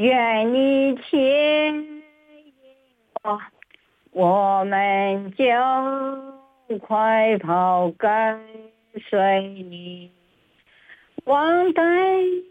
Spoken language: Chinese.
愿你牵引我们就快跑跟随你，忘带